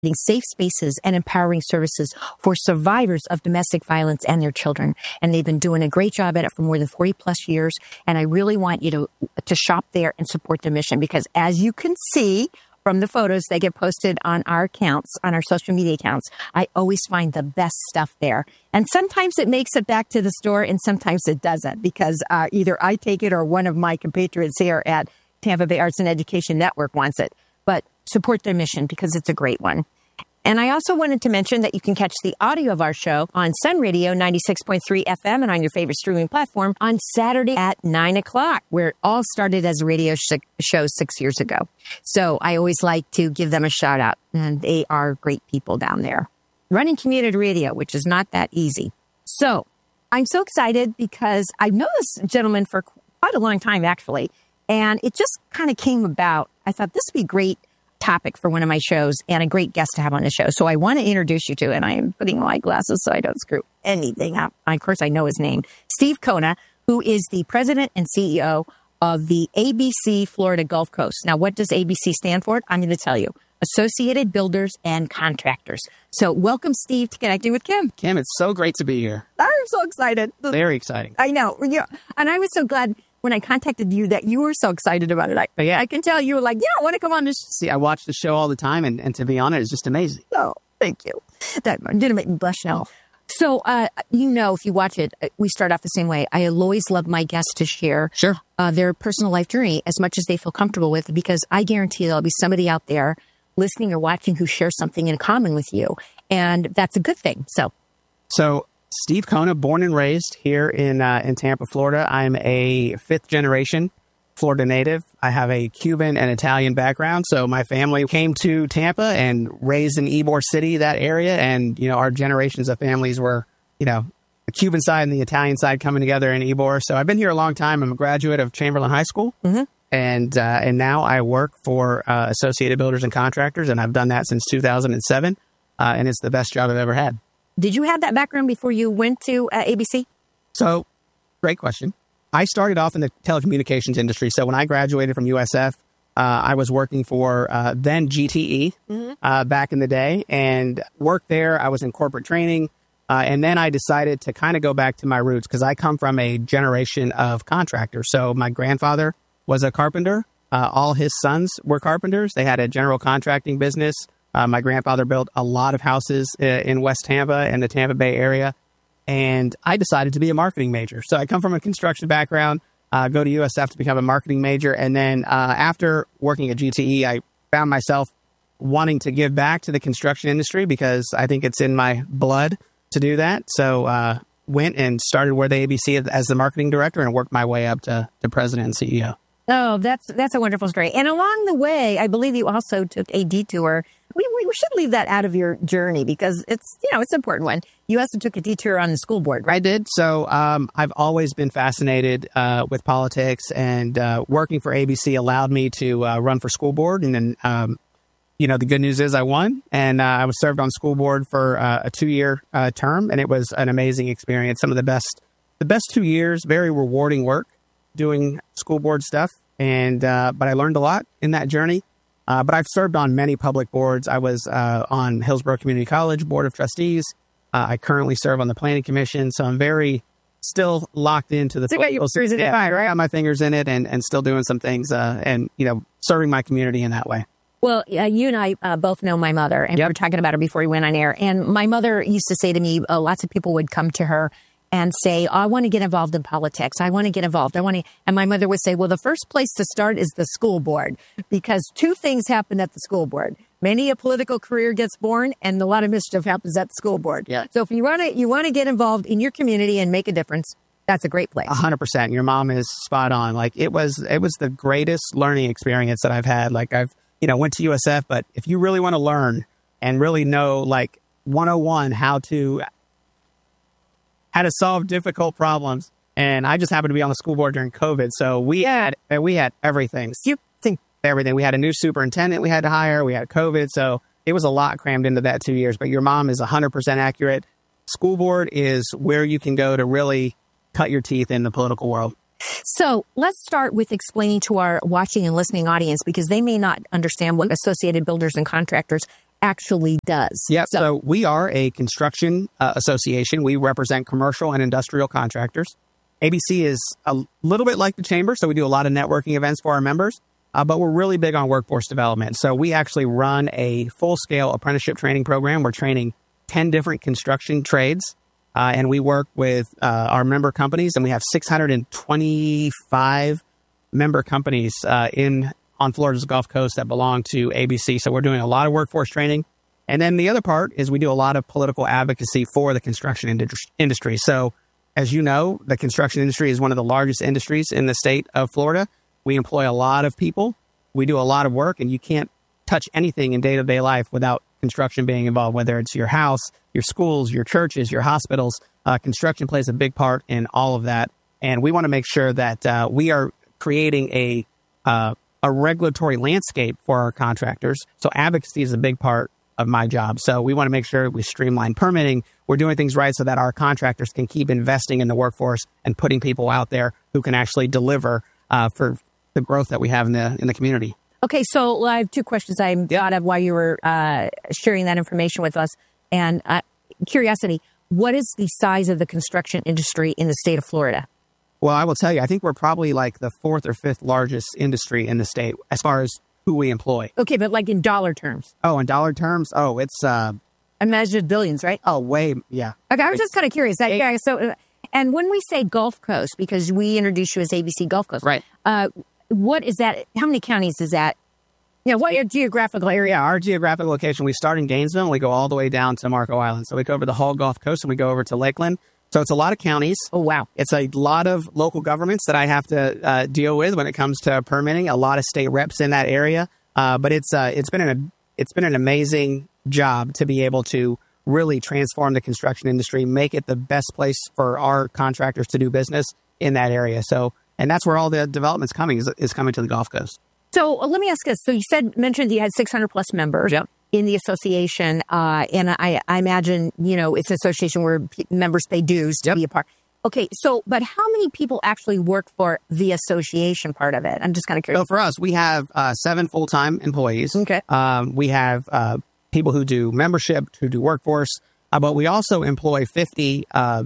safe spaces and empowering services for survivors of domestic violence and their children. And they've been doing a great job at it for more than 40 plus years. And I really want you to shop there and support the mission, because as you can see from the photos that get posted on our accounts, on our social media accounts, I always find the best stuff there. And sometimes it makes it back to the store and sometimes it doesn't, because either I take it or one of my compatriots here at Tampa Bay Arts and Education Network wants it. But support their mission because it's a great one. And I also wanted to mention that you can catch the audio of our show on Sun Radio 96.3 FM and on your favorite streaming platform on Saturday at 9 o'clock, where it all started as a radio show 6 years ago. So I always like to give them a shout out, and they are great people down there running community radio, which is not that easy. So I'm so excited because I've known this gentleman for quite a long time, actually, and it just kind of came about. I thought this would be great topic for one of my shows and a great guest to have on the show. So I want to introduce you to, and I am putting my glasses so I don't screw anything up. Of course, I know his name, Steve Kona, who is the president and CEO of the ABC Florida Gulf Coast. Now, what does ABC stand for? I'm going to tell you. Associated Builders and Contractors. So welcome, Steve, to Connecting with Kim. Kim, it's so great to be here. I'm so excited. Very exciting. I know. Yeah. And I was so glad when I contacted you that you were so excited about it. I can tell you were like, yeah, I want to come on this. See, I watch the show all the time, and to be honest, it's just amazing. Oh, thank you. That didn't make me blush now. So, if you watch it, we start off the same way. I always love my guests to share their personal life journey as much as they feel comfortable with, because I guarantee there'll be somebody out there listening or watching who shares something in common with you. And that's a good thing. So Steve Kona, born and raised here in Tampa, Florida. I'm a fifth generation Florida native. I have a Cuban and Italian background. So my family came to Tampa and raised in Ybor City, that area. And, our generations of families were, the Cuban side and the Italian side coming together in Ybor. So I've been here a long time. I'm a graduate of Chamberlain High School. Mm-hmm. And now I work for Associated Builders and Contractors, and I've done that since 2007. And it's the best job I've ever had. Did you have that background before you went to ABC? So, great question. I started off in the telecommunications industry. So when I graduated from USF, I was working for then GTE back in the day, and worked there. I was in corporate training. And then I decided to kind of go back to my roots, because I come from a generation of contractors. So my grandfather was a carpenter. All his sons were carpenters. They had a general contracting business. My grandfather built a lot of houses in West Tampa and the Tampa Bay area. And I decided to be a marketing major. So I come from a construction background, go to USF to become a marketing major. And then after working at GTE, I found myself wanting to give back to the construction industry, because I think it's in my blood to do that. So went and started with ABC as the marketing director and worked my way up to president and CEO. Oh, that's a wonderful story. And along the way, I believe you also took a detour. We should leave that out of your journey, because it's an important one. You also took a detour on the school board, right? I did. So I've always been fascinated with politics, and working for ABC allowed me to run for school board. And then, the good news is I won, and I was served on school board for a 2-year term, and it was an amazing experience. Some of the best 2 years, very rewarding work doing school board stuff. And but I learned a lot in that journey. But I've served on many public boards. I was on Hillsborough Community College Board of Trustees. I currently serve on the Planning Commission. So I'm very still locked into the political system. Right? I got my fingers in it, and still doing some things and serving my community in that way. Well, you and I both know my mother, and we were talking about her before we went on air. And my mother used to say to me, lots of people would come to her and say, I want to get involved in politics. I want to get involved. And my mother would say, well, the first place to start is the school board, because two things happen at the school board. Many a political career gets born, and a lot of mischief happens at the school board. Yeah. So if you want to get involved in your community and make a difference, that's a great place. 100%. Your mom is spot on. Like it was the greatest learning experience that I've had. Like I've, went to USF, but if you really want to learn and really know like 101 how to solve difficult problems. And I just happened to be on the school board during COVID. So we had everything. Everything. We had a new superintendent we had to hire. We had COVID. So it was a lot crammed into that 2 years. But your mom is 100% accurate. School board is where you can go to really cut your teeth in the political world. So let's start with explaining to our watching and listening audience, because they may not understand what Associated Builders and Contractors actually does. Yeah, so we are a construction association. We represent commercial and industrial contractors. ABC is a little bit like the chamber, so we do a lot of networking events for our members, but we're really big on workforce development. So we actually run a full-scale apprenticeship training program. We're training 10 different construction trades, and we work with our member companies, and we have 625 member companies on Florida's Gulf Coast that belong to ABC. So we're doing a lot of workforce training. And then the other part is we do a lot of political advocacy for the construction industry. So as you know, the construction industry is one of the largest industries in the state of Florida. We employ a lot of people. We do a lot of work, and you can't touch anything in day-to-day life without construction being involved, whether it's your house, your schools, your churches, your hospitals. Construction plays a big part in all of that. And we want to make sure that we are creating a regulatory landscape for our contractors. So advocacy is a big part of my job. So we want to make sure we streamline permitting. We're doing things right so that our contractors can keep investing in the workforce and putting people out there who can actually deliver for the growth that we have in the community. Okay, so I have two questions I thought of while you were sharing that information with us. And curiosity, what is the size of the construction industry in the state of Florida? Well, I will tell you, I think we're probably like the fourth or fifth largest industry in the state as far as who we employ. Okay, but like in dollar terms? Oh, in dollar terms? Oh, it's... I measured billions, right? Oh, way, yeah. Okay, I was just kind of curious. And when we say Gulf Coast, because we introduced you as ABC Gulf Coast, right? What is that? How many counties is that? What your geographical area? Yeah, our geographical location, we start in Gainesville, and we go all the way down to Marco Island. So we go over the whole Gulf Coast, and we go over to Lakeland. So it's a lot of counties. Oh, wow. It's a lot of local governments that I have to deal with when it comes to permitting, a lot of state reps in that area. But it's been an amazing job to be able to really transform the construction industry, make it the best place for our contractors to do business in that area. So, and that's where all the development's coming, is coming to the Gulf Coast. So let me ask this. So you mentioned you had 600 plus members. Yep. In the association, and I imagine, it's an association where members pay dues to be a part. Okay, so, but how many people actually work for the association part of it? I'm just kind of curious. So for us, we have 7 full-time employees. Okay. We have people who do membership, who do workforce, but we also employ 50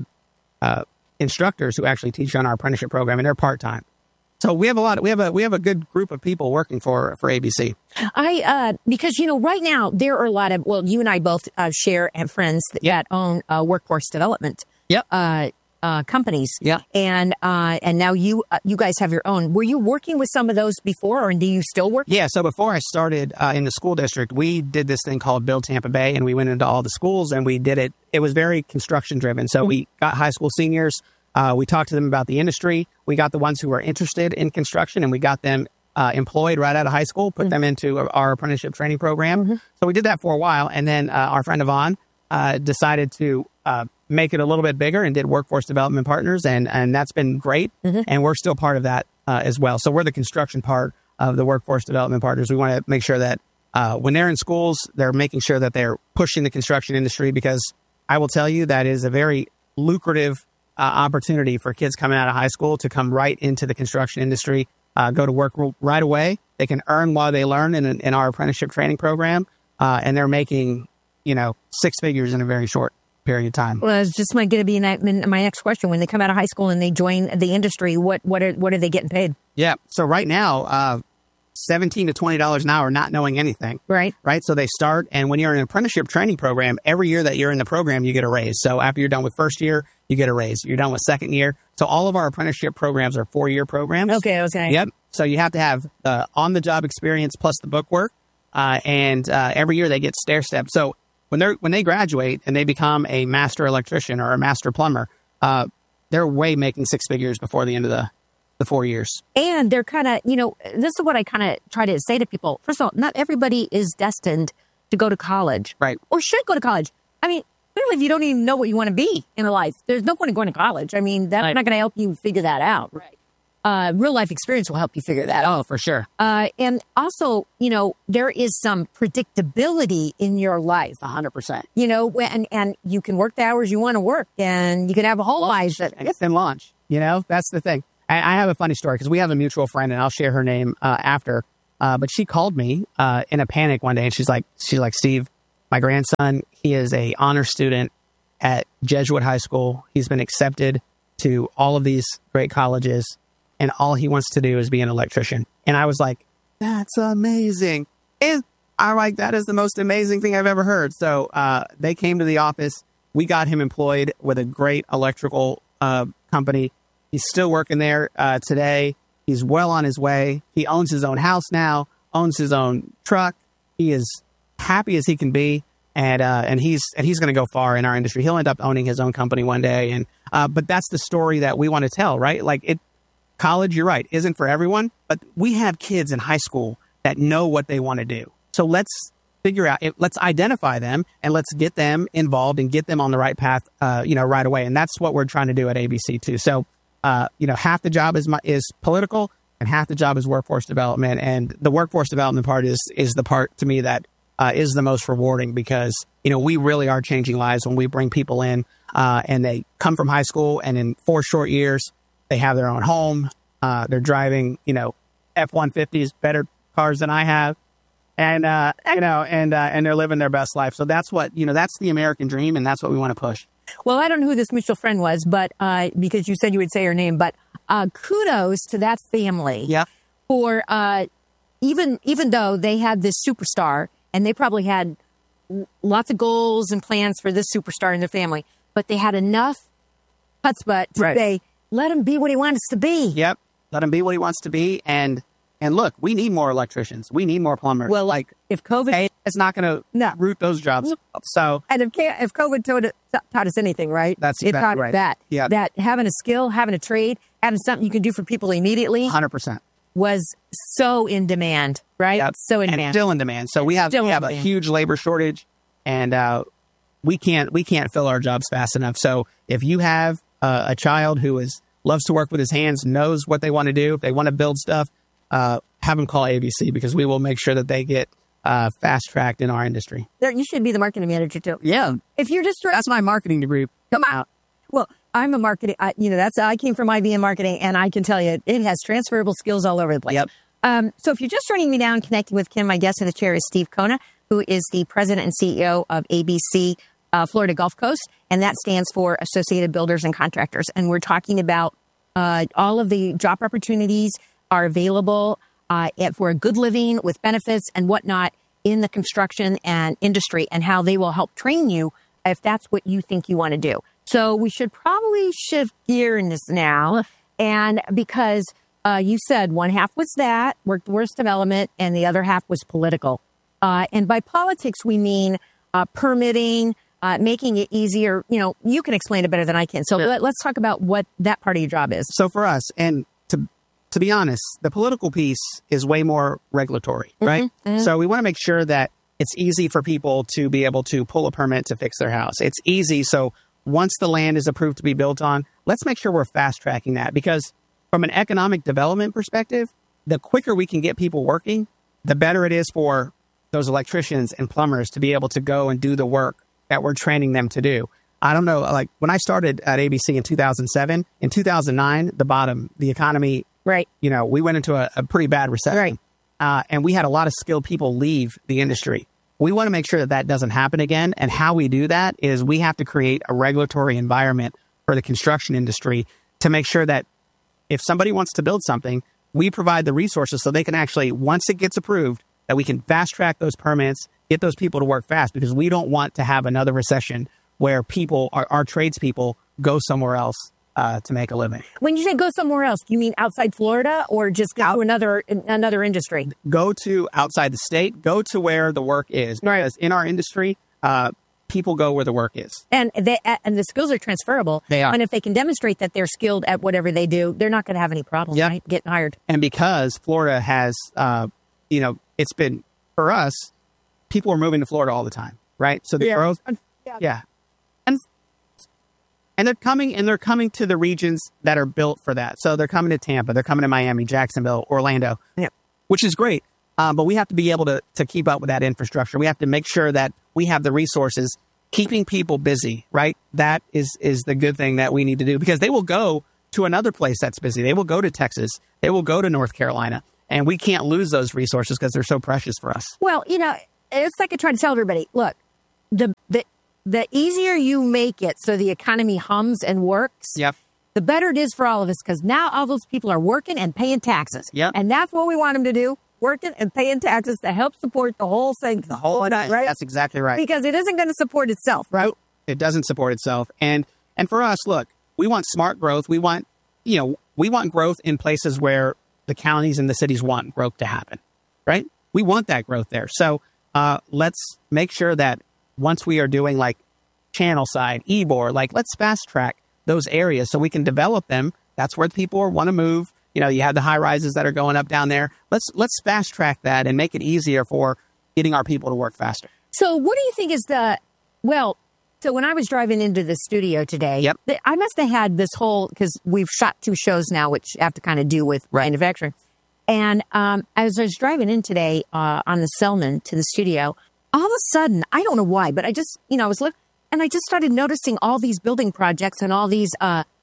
instructors who actually teach on our apprenticeship program, and they're part-time. So we have we have a good group of people working for ABC. Because right now there are a lot of, you and I both have friends that own workforce development companies. Yeah. And now you guys have your own. Were you working with some of those before, or do you still work? Yeah. So before I started in the school district, we did this thing called Build Tampa Bay, and we went into all the schools and we did it. It was very construction driven. So we got high school seniors. We talked to them about the industry. We got the ones who were interested in construction, and we got them employed right out of high school, put them into our apprenticeship training program. So we did that for a while. And then our friend Yvonne decided to make it a little bit bigger and did Workforce Development Partners. And that's been great. And we're still part of that as well. So we're the construction part of the Workforce Development Partners. We want to make sure that when they're in schools, they're making sure that they're pushing the construction industry, because I will tell you that is a very lucrative opportunity for kids coming out of high school to come right into the construction industry, go to work right away. They can earn while they learn in our apprenticeship training program, and they're making, 6 figures in a very short period of time. Well, it's just going to be my next question. When they come out of high school and they join the industry, what are they getting paid? Yeah. So right now, $17 to $20 an hour, not knowing anything. Right. So they start, and when you're in an apprenticeship training program, every year that you're in the program, you get a raise. So after you're done with first year, you get a raise. You're done with second year. So all of our apprenticeship programs are 4-year programs. Okay. Yep. So you have to have the on-the-job experience plus the book work, and every year they get stair-stepped. So when they graduate and they become a master electrician or a master plumber, they're way making 6 figures before the end of the 4 years. And they're kind of, this is what I kind of try to say to people. First of all, not everybody is destined to go to college. Right. Or should go to college. I mean, clearly, if you don't even know what you want to be in life, there's no point in going to college. I mean, that's not going to help you figure that out. Right. Real life experience will help you figure that out. Oh, for sure. And also, there is some predictability in your life. 100%. And you can work the hours you want to work, and you can have a whole life. And launch. That's the thing. I have a funny story, because we have a mutual friend, and I'll share her name after. But she called me in a panic one day, and she's like, Steve, My grandson, he is a honor student at Jesuit High School. He's been accepted to all of these great colleges, and all he wants to do is be an electrician. And I was like, that's amazing. And I'm like, that is the most amazing thing I've ever heard. So they came to the office. We got him employed with a great electrical company. He's still working there today. He's well on his way. He owns his own house now, owns his own truck. He is happy as he can be. And he's going to go far in our industry. He'll end up owning his own company one day. And but that's the story that we want to tell, right? Like college, you're right, isn't for everyone. But we have kids in high school that know what they want to do. So let's figure out, let's identify them and let's get them involved and get them on the right path, right away. And that's what we're trying to do at ABC too. So, half the job is political and half the job is workforce development. And the workforce development part is the part to me that is the most rewarding because, we really are changing lives when we bring people in and they come from high school and in 4 short years, they have their own home. They're driving, F-150s, better cars than I have. And they're living their best life. So that's what, that's the American dream. And that's what we want to push. Well, I don't know who this mutual friend was, but because you said you would say her name, but kudos to that family. Yeah. For even though they had this superstar and they probably had lots of goals and plans for this superstar in their family, but they had enough chutzpah to say, let him be what he wants to be. Yep. Let him be what he wants to be. And look, we need more electricians. We need more plumbers. Well, like if COVID, it's not going to root those jobs. So, and if COVID taught us anything, right? That's exactly taught right. That having a skill, having a trade, having something you can do for people immediately, 100% was so in demand, right? Yep. So in demand, still in demand. So we have a huge labor shortage, and we can't fill our jobs fast enough. So if you have a child who loves to work with his hands, knows what they want to do, if they want to build stuff. Have them call ABC because we will make sure that they get fast-tracked in our industry. You should be the marketing manager, too. Yeah. If you're just... That's my marketing degree. Come out. Well, I'm a marketing... I came from IB in marketing, and I can tell you, it has transferable skills all over the place. Yep. So if you're just joining me now and connecting with Kim, my guest in the chair is Steve Kona, who is the president and CEO of ABC Florida Gulf Coast, and that stands for Associated Builders and Contractors. And we're talking about all of the job opportunities are available for a good living with benefits and whatnot in the construction and industry and how they will help train you if that's what you think you want to do. So we should probably shift gear in this now. And because you said one half was that, workforce development, and the other half was political. And by politics, we mean permitting, making it easier. You can explain it better than I can. So let's talk about what that part of your job is. So for us, and to be honest, the political piece is way more regulatory, right? Mm-hmm. So we want to make sure that it's easy for people to be able to pull a permit to fix their house. It's easy. So once the land is approved to be built on, let's make sure we're fast tracking that because from an economic development perspective, the quicker we can get people working, the better it is for those electricians and plumbers to be able to go and do the work that we're training them to do. I don't know, like when I started at ABC in 2007, in 2009, the economy, right. We went into a pretty bad recession. Right. And we had a lot of skilled people leave the industry. We want to make sure that doesn't happen again. And how we do that is we have to create a regulatory environment for the construction industry to make sure that if somebody wants to build something, we provide the resources so they can actually, once it gets approved, that we can fast track those permits, get those people to work fast because we don't want to have another recession where our tradespeople go somewhere else to make a living. When you say go somewhere else, do you mean outside Florida or just go to another industry? Go to outside the state. Go to where the work is. Right. Because in our industry, people go where the work is. And the skills are transferable. They are. And if they can demonstrate that they're skilled at whatever they do, they're not going to have any problems, right? Getting hired. And because Florida has, it's been, for us, people are moving to Florida all the time, right? So the growth. Yeah. And they're coming to the regions that are built for that. So they're coming to Tampa, they're coming to Miami, Jacksonville, Orlando, which is great. But we have to be able to keep up with that infrastructure. We have to make sure that we have the resources, keeping people busy, right? That is the good thing that we need to do because they will go to another place that's busy. They will go to Texas. They will go to North Carolina. And we can't lose those resources because they're so precious for us. Well, it's like I try to tell everybody, look, the easier you make it so the economy hums and works, Yep. the better it is for all of us, because now all those people are working and paying taxes. Yep. And that's what we want them to do, working and paying taxes to help support the whole thing. The whole thing. Right? That's exactly right. Because it isn't going to support itself, right? It doesn't support itself. And for us, look, we want smart growth. We want growth in places where the counties and the cities want growth to happen, right? We want that growth there. So let's make sure that once we are doing like channel side, Ybor, like let's fast track those areas so we can develop them. That's where people want to move. You know, you have the high rises that are going up down there. Let's fast track that and make it easier for getting our people to work faster. So what do you think is so when I was driving into the studio today, Yep. I must have had this whole, because we've shot 2 shows now, which have to kind of do with manufacturing. And as I was driving in today on the Selman to the studio, all of a sudden, I don't know why, but I just, I was looking, and I just started noticing all these building projects and all these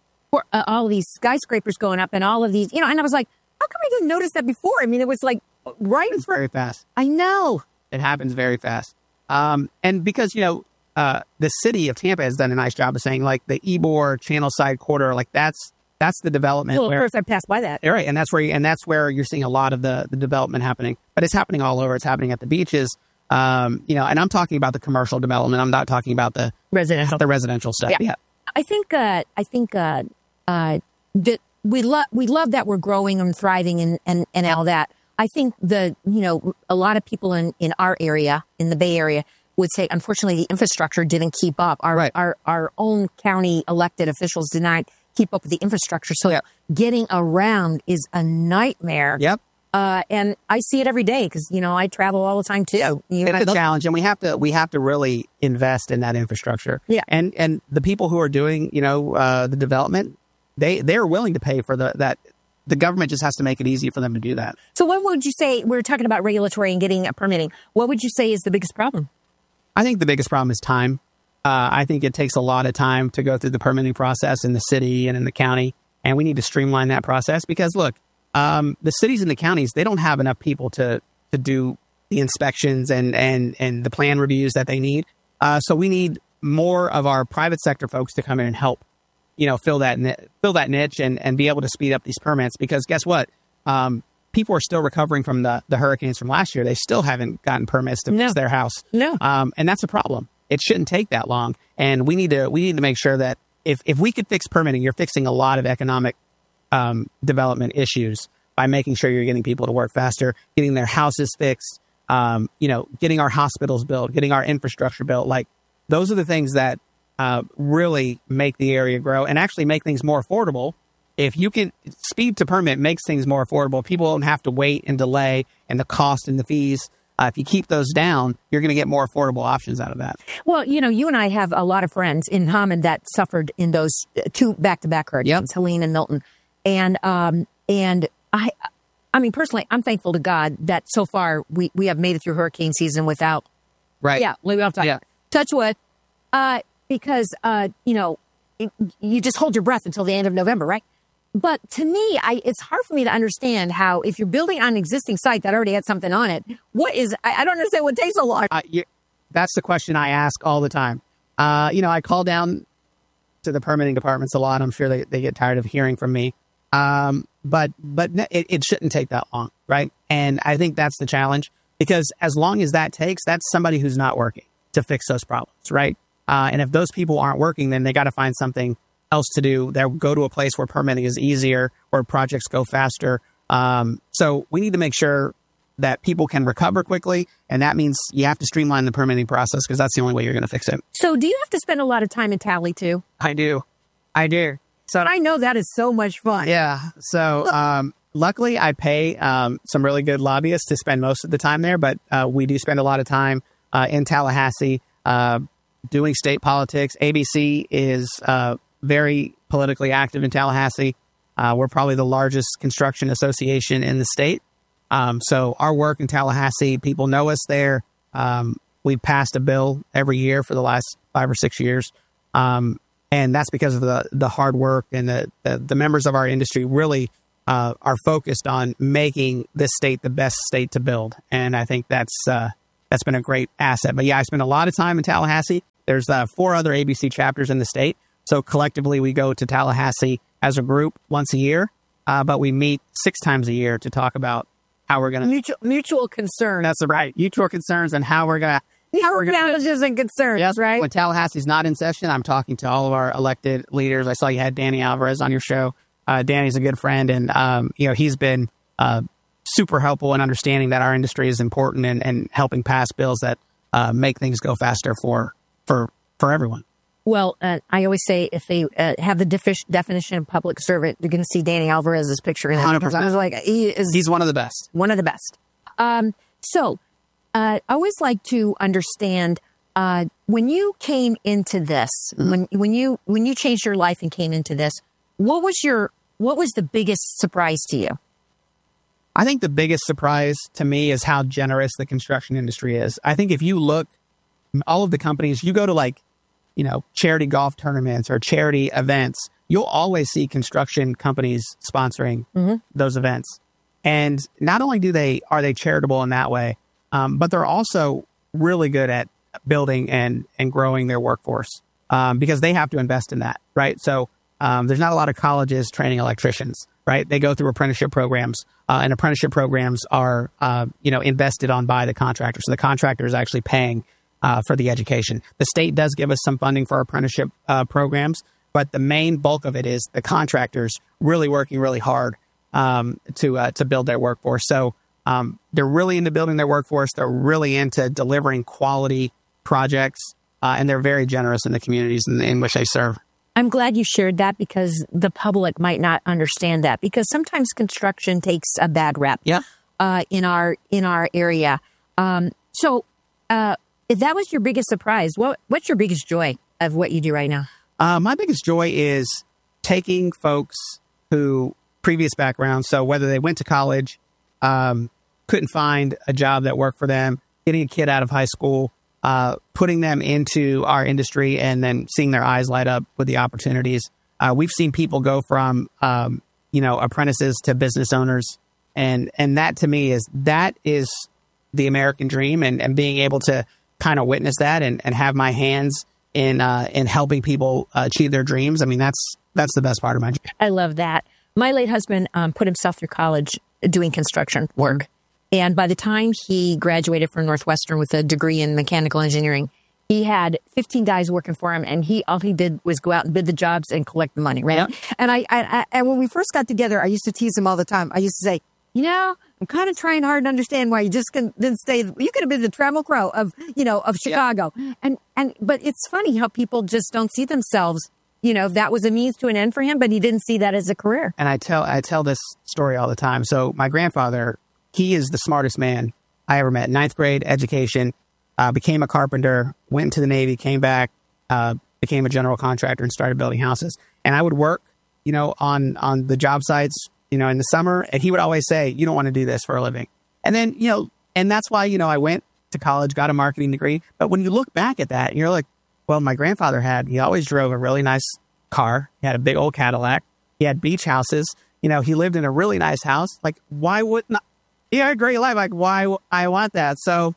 skyscrapers going up and all of these, and I was like, how come I didn't notice that before? I mean, it was like right in front. Very fast. I know. It happens very fast. And because, the city of Tampa has done a nice job of saying like the Ybor Channel Side corridor, like that's the development. Well, of course, I passed by that. Right, and that's where you're seeing a lot of the development happening. But it's happening all over. It's happening at the beaches. And I'm talking about the commercial development. I'm not talking about the residential stuff. Yeah. I think that we love that we're growing and thriving and all that. I think a lot of people in our area, in the Bay Area, would say, unfortunately, the infrastructure didn't keep up. Our own county elected officials did not keep up with the infrastructure. So getting around is a nightmare. Yep. And I see it every day because, I travel all the time too. It's a challenge, and we have to really invest in that infrastructure. Yeah. And the people who are doing, the development, they're willing to pay for that. The government just has to make it easy for them to do that. So what would you say, we're talking about regulatory and getting permitting, what would you say is the biggest problem? I think the biggest problem is time. I think it takes a lot of time to go through the permitting process in the city and in the county, and we need to streamline that process because, look, the cities and the counties, they don't have enough people to do the inspections and the plan reviews that they need. So we need more of our private sector folks to come in and help, fill that niche and be able to speed up these permits because guess what? People are still recovering from the hurricanes from last year. They still haven't gotten permits to fix their house. No. And that's a problem. It shouldn't take that long. And we need to make sure that if we could fix permitting, you're fixing a lot of economic development issues by making sure you're getting people to work faster, getting their houses fixed, getting our hospitals built, getting our infrastructure built. Like those are the things that really make the area grow and actually make things more affordable. If you can, speed to permit makes things more affordable. People don't have to wait and delay and the cost and the fees. If you keep those down, you're going to get more affordable options out of that. Well, you and I have a lot of friends in Hammond that suffered in those 2 back-to-back hurricanes, Helene and Milton. And I mean, personally, I'm thankful to God that so far we have made it through hurricane season without. Right. Yeah. We have to touch wood. Because, you just hold your breath until the end of November, right? But to me, it's hard for me to understand how if you're building on an existing site that already had something on it, I don't understand what takes so long. That's the question I ask all the time. I call down to the permitting departments a lot. I'm sure they get tired of hearing from me. But it shouldn't take that long, right? And I think that's the challenge because as long as that takes, that's somebody who's not working to fix those problems, right? And if those people aren't working, then they got to find something else to do. They'll go to a place where permitting is easier, where projects go faster. So we need to make sure that people can recover quickly. And that means you have to streamline the permitting process because that's the only way you're going to fix it. So do you have to spend a lot of time in Tally too? I do. So I know that is so much fun. Yeah. So luckily I pay some really good lobbyists to spend most of the time there. But we do spend a lot of time in Tallahassee doing state politics. ABC is very politically active in Tallahassee. We're probably the largest construction association in the state. So our work in Tallahassee, people know us there. We've passed a bill every year for the last 5 or 6 years. And that's because of the hard work and the members of our industry really are focused on making this state the best state to build. And I think that's that's been a great asset. But yeah, I spend a lot of time in Tallahassee. There's 4 other ABC chapters in the state. So collectively, we go to Tallahassee as a group once a year, but we meet 6 times a year to talk about how we're going to... Mutual concern. That's right. Mutual concerns and how we're going to... Challenges and concerns, yes, right? When Tallahassee's not in session, I'm talking to all of our elected leaders. I saw you had Danny Alvarez on your show. Danny's a good friend, and he's been super helpful in understanding that our industry is important and helping pass bills that make things go faster for everyone. Well, I always say if they have the definition of public servant, you're going to see Danny Alvarez's picture in it. 100%. I was like, he's one of the best. One of the best. I always like to understand when you came into this, when you changed your life and came into this, what was the biggest surprise to you? I think the biggest surprise to me is how generous the construction industry is. I think if you look, all of the companies, you go to charity golf tournaments or charity events, you'll always see construction companies sponsoring those events. And not only are they charitable in that way, but they're also really good at building and growing their workforce because they have to invest in that, right? So there's not a lot of colleges training electricians, right? They go through apprenticeship programs, and apprenticeship programs are, invested on by the contractor. So the contractor is actually paying for the education. The state does give us some funding for apprenticeship programs, but the main bulk of it is the contractors really working really hard to build their workforce. So they're really into building their workforce. They're really into delivering quality projects, and they're very generous in the communities in which they serve. I'm glad you shared that because the public might not understand that because sometimes construction takes a bad rep. Yeah. In our area. So if that was your biggest surprise, what's your biggest joy of what you do right now? My biggest joy is taking folks who previous backgrounds, so whether they went to college, couldn't find a job that worked for them, getting a kid out of high school, putting them into our industry and then seeing their eyes light up with the opportunities. We've seen people go from, apprentices to business owners. And that to me is the American dream and being able to kind of witness that and have my hands in helping people achieve their dreams. I mean, that's the best part of my job. I love that. My late husband put himself through college doing construction work. And by the time he graduated from Northwestern with a degree in mechanical engineering, he had 15 guys working for him, and all he did was go out and bid the jobs and collect the money, right? Yep. And and when we first got together, I used to tease him all the time. I used to say, I'm kind of trying hard to understand why you just didn't stay. You could have been the Trammell Crow of Chicago. Yep. But it's funny how people just don't see themselves. That was a means to an end for him, but he didn't see that as a career. And I tell this story all the time. So my grandfather, he is the smartest man I ever met. 9th grade education, became a carpenter, went into the Navy, came back, became a general contractor and started building houses. And I would work, on the job sites, in the summer. And he would always say, you don't want to do this for a living. And then, and that's why, I went to college, got a marketing degree. But when you look back at that, you're like, well, my grandfather he always drove a really nice car. He had a big old Cadillac. He had beach houses. He lived in a really nice house. Like, why wouldn't he had a great life? Like, why I want that? So,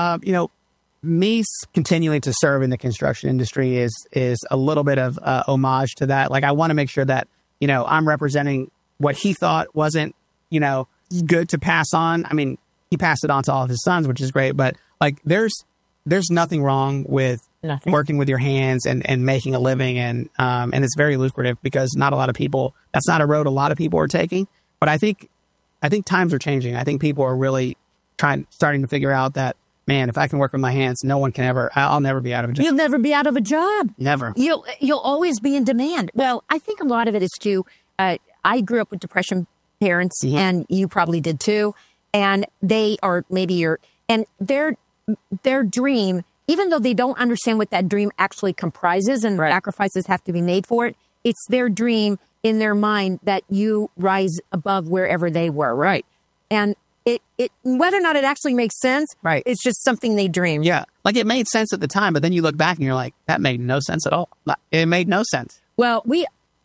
me continuing to serve in the construction industry is a little bit of homage to that. Like, I want to make sure that, I'm representing what he thought wasn't, good to pass on. I mean, he passed it on to all of his sons, which is great. But like, there's nothing wrong with working with your hands and making a living. And it's very lucrative because not a lot of people, that's not a road a lot of people are taking. But I think times are changing. I think people are really starting to figure out that, man, if I can work with my hands, I'll never be out of a job. You'll never be out of a job. Never. You'll always be in demand. Well, I think a lot of it is too, I grew up with depression parents, and you probably did too. And they are and their dream, even though they don't understand what that dream actually comprises and sacrifices have to be made for it, it's their dream in their mind that you rise above wherever they were. Right. And it whether or not it actually makes sense, it's just something they dream. Yeah. Like it made sense at the time, but then you look back and you're like, that made no sense at all. It made no sense. Well,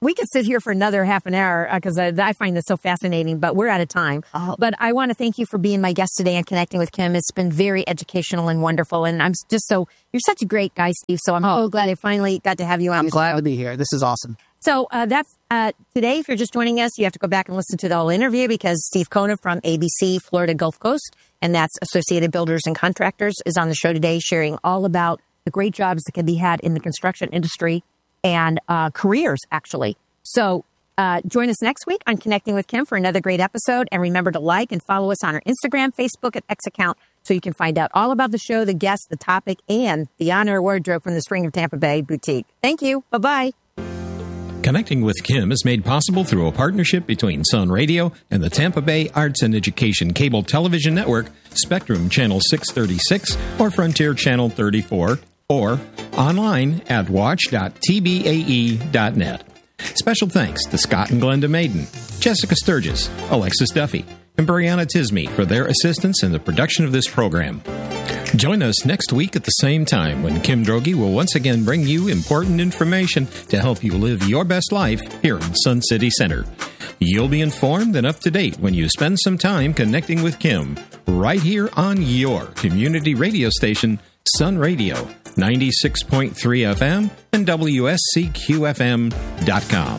we could sit here for another half an hour because I find this so fascinating, but we're out of time. But I want to thank you for being my guest today and connecting with Kim. It's been very educational and wonderful. And I'm just you're such a great guy, Steve. So I'm so glad I finally got to have you on. I'm glad to be here. This is awesome. So that's today. If you're just joining us, you have to go back and listen to the whole interview because Steve Kona from ABC Florida Gulf Coast, and that's Associated Builders and Contractors, is on the show today sharing all about the great jobs that can be had in the construction industry and careers, actually. So join us next week on Connecting with Kim for another great episode. And remember to like and follow us on our Instagram, Facebook, and X account so you can find out all about the show, the guests, the topic, and the honor wardrobe from the Spring of Tampa Bay Boutique. Thank you. Bye-bye. Connecting with Kim is made possible through a partnership between Sun Radio and the Tampa Bay Arts and Education Cable Television Network, Spectrum Channel 636 or Frontier Channel 34, or online at watch.tbae.net. Special thanks to Scott and Glenda Maiden, Jessica Sturgis, Alexis Duffy, and Brianna Tisme for their assistance in the production of this program. Join us next week at the same time when Kim Droege will once again bring you important information to help you live your best life here in Sun City Center. You'll be informed and up to date when you spend some time connecting with Kim right here on your community radio station, Sun Radio, 96.3 FM and WSCQFM.com.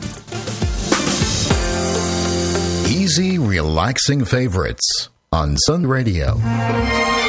Easy, relaxing favorites on Sun Radio.